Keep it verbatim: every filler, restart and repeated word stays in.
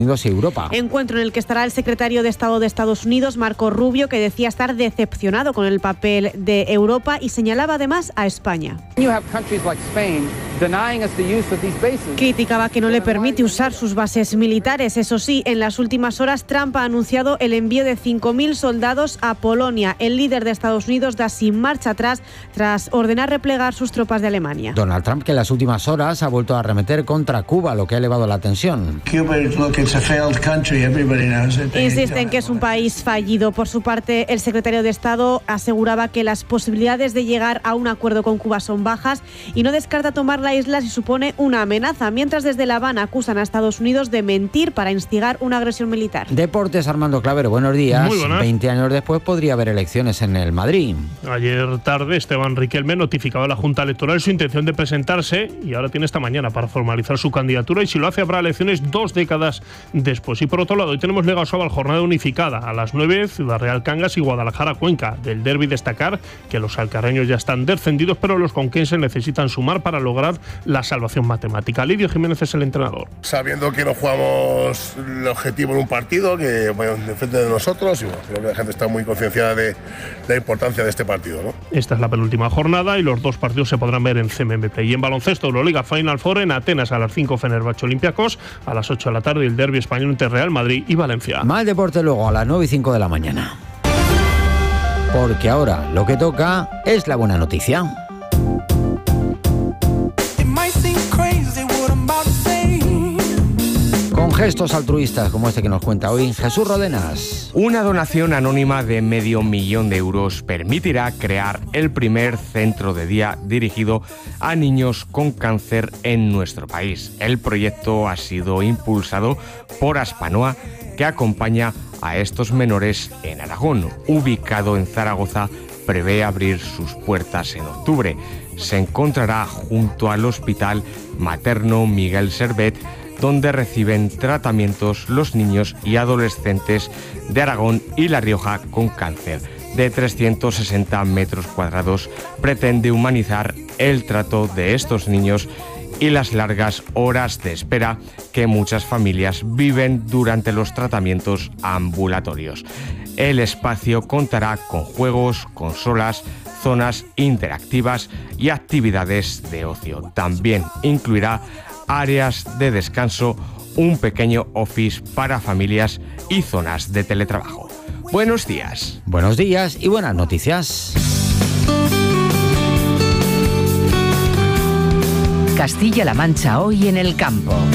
Unidos y Europa. Encuentro en el que estará el secretario de Estado de Estados Unidos, Marco Rubio, que decía estar decepcionado con el papel de Europa y señalaba además a España. Criticaba que no le permite usar sus bases militares. Eso sí, en las últimas horas Trump ha anunciado el envío de cinco mil soldados a Polonia. El líder de Estados Unidos da sin marcha atrás tras ordenar replegar sus tropas de Alemania. Donald Trump, que en las últimas horas ha vuelto a arremeter contra Cuba, lo que ha elevado la tensión. Insisten que es un país fallido. Por su parte, el secretario de Estado aseguraba que las posibilidades de llegar a un acuerdo con Cuba son bajas y no descarta tomar la isla si supone una amenaza, mientras desde La Habana acusan a Estados Unidos de mentir para instigar una agresión militar. Deportes, Armando Clavero, buenos días. Muy buenas. veinte años después podría haber elecciones en el Madrid. Ayer tarde Esteban Riquelme notificaba a la Junta Electoral su intención de presentarse y ahora tiene esta mañana para formalizar su candidatura, y si lo hace habrá elecciones dos décadas después. Y por otro lado, hoy tenemos Liga Sobal, jornada unificada. A las nueve, Ciudad Real Cangas y Guadalajara Cuenca. Del derbi destacar que los alcarreños ya están descendidos, pero los conquenses necesitan sumar para lograr la salvación matemática. Lidio Jiménez es el entrenador. Sabiendo que no jugamos el objetivo en un partido, que bueno, depende de nosotros, y bueno, creo que la gente está muy concienciada de la importancia de este partido, ¿no? Esta es la penúltima jornada y los dos partidos se podrán ver en C M M P. Y en baloncesto, Euroliga Final Four en Atenas a las cinco, Fenerbahce Olympiacos, a las ocho de la tarde el derbi español entre Real Madrid y Valencia. Más deporte luego a las nueve y cinco de la mañana. Porque ahora lo que toca es la buena noticia. Con gestos altruistas como este que nos cuenta hoy Jesús Rodenas. Una donación anónima de medio millón de euros permitirá crear el primer centro de día dirigido a niños con cáncer en nuestro país. El proyecto ha sido impulsado por Aspanoa, que acompaña a estos menores en Aragón. Ubicado en Zaragoza, prevé abrir sus puertas en octubre. Se encontrará junto al Hospital Materno Miguel Servet, donde reciben tratamientos los niños y adolescentes de Aragón y La Rioja con cáncer. De trescientos sesenta metros cuadrados, pretende humanizar el trato de estos niños y las largas horas de espera que muchas familias viven durante los tratamientos ambulatorios. El espacio contará con juegos, consolas, zonas interactivas y actividades de ocio. También incluirá áreas de descanso, un pequeño office para familias y zonas de teletrabajo. Buenos días. Buenos días y buenas noticias. Castilla-La Mancha hoy en el campo.